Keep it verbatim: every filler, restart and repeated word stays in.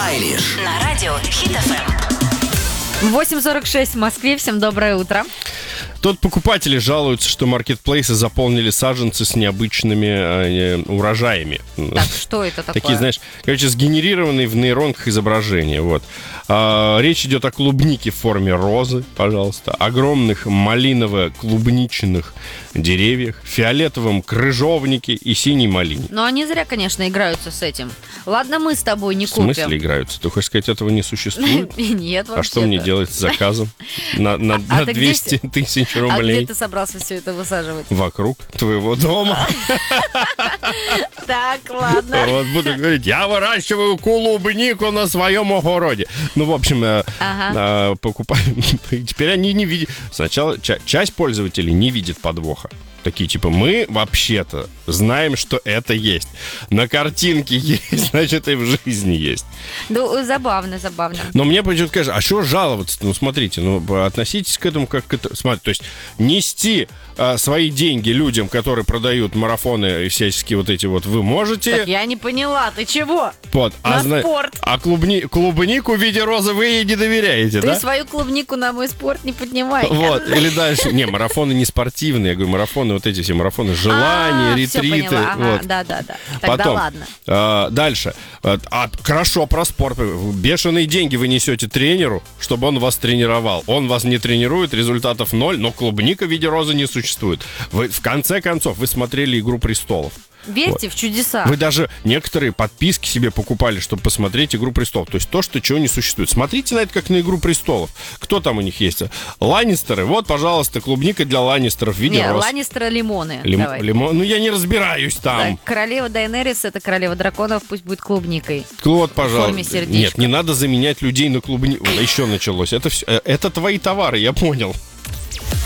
Айлиш на радио Хит эф эм. восемь сорок шесть в Москве. Всем доброе утро. Тут покупатели жалуются, что маркетплейсы заполнили саженцы с необычными э, урожаями. Так, что это такое? Такие, знаешь, короче, сгенерированные в нейронках изображения. Вот. А, речь идет о клубнике в форме розы, пожалуйста, огромных малиново-клубничных деревьях, фиолетовом крыжовнике и синей малине. Но они зря, конечно, играются с этим. Ладно, мы с тобой не В купим. смысле играются? Ты хочешь сказать, этого не существует? Нет, вообще. А что мне делать с заказом на, на, А на ты двести где- тысяч А рублей где ты собрался все это высаживать? вокруг твоего дома? Так, ладно. Вот буду говорить, я выращиваю клубнику на своем огороде. Ну, в общем, э, Ага. э, покупаю. Теперь они не видят. Сначала ча- часть пользователей не видит подвоха. Такие, типа, мы вообще-то знаем, что это есть. На картинке есть, значит, и в жизни есть. Ну, забавно, забавно. Но мне почему-то кажется, а что жаловаться? Ну, смотрите, ну, относитесь к этому как к это. Смотрите, то есть нести а, свои деньги людям, которые продают марафоны и всяческие вот эти вот, вы можете. Так, я не поняла, ты чего? Вот, На а, зна- спорт. а клубни... клубнику в виде розы вы ей не доверяете, Ты да? свою клубнику на мой спорт не поднимай. Вот, или дальше. Не, марафоны не спортивные, я говорю, марафоны, вот эти все марафоны, желания, А, всё ретриты. поняла. Ага, вот. да, да, да. Тогда Потом, ладно. а, дальше. А, а, хорошо, про спорт. Бешеные деньги вы несете тренеру, чтобы он вас тренировал. Он вас не тренирует, результатов ноль, но клубника в виде розы не существует. Вы, в конце концов, вы смотрели «Игру престолов». Верьте в чудеса. Вы даже некоторые подписки себе покупали, чтобы посмотреть «Игру престолов». То есть то, что чего не существует. Смотрите на это как на «Игру престолов». Кто там у них есть? Ланнистеры. Вот, пожалуйста, клубника для Ланнистеров в виде Не, роз. Ланнистера лимоны. Лим- Давай. лимон. Ну, я не разбираюсь там. Так, королева Дайнерис — это королева драконов, пусть будет клубникой. Вот, В пожалуйста. форме сердечка. Нет, не надо заменять людей на клубнику. Еще началось. Это все, это твои товары, я понял.